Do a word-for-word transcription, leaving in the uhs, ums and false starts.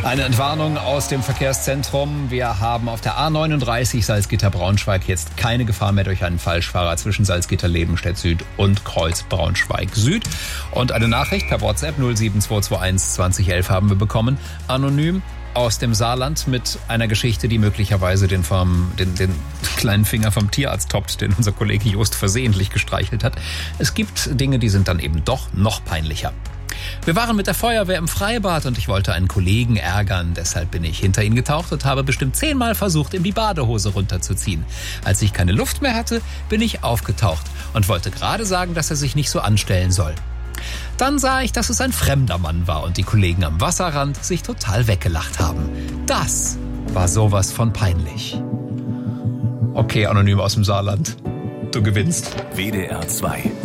Eine Entwarnung aus dem Verkehrszentrum. Wir haben auf der A neununddreißig Salzgitter-Braunschweig jetzt keine Gefahr mehr durch einen Falschfahrer zwischen Salzgitter-Lebenstedt Süd und Kreuz Braunschweig Süd. Und eine Nachricht per WhatsApp null sieben zwei zwei eins zwanzig elf haben wir bekommen. Anonym aus dem Saarland mit einer Geschichte, die möglicherweise den, vom, den, den kleinen Finger vom Tierarzt toppt, den unser Kollege Jost versehentlich gestreichelt hat. Es gibt Dinge, die sind dann eben doch noch peinlicher. Wir waren mit der Feuerwehr im Freibad und ich wollte einen Kollegen ärgern. Deshalb bin ich hinter ihn getaucht und habe bestimmt zehnmal versucht, ihm die Badehose runterzuziehen. Als ich keine Luft mehr hatte, bin ich aufgetaucht und wollte gerade sagen, dass er sich nicht so anstellen soll. Dann sah ich, dass es ein fremder Mann war und die Kollegen am Wasserrand sich total weggelacht haben. Das war sowas von peinlich. Okay, anonym aus dem Saarland. Du gewinnst. W D R zwei.